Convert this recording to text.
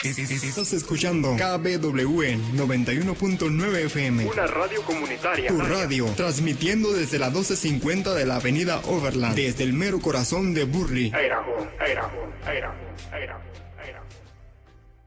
Estás escuchando KBWE 91.9 FM. Una radio comunitaria. Tu radio, transmitiendo desde la 1250 de la avenida Overland, desde el mero corazón de Burley. Idaho.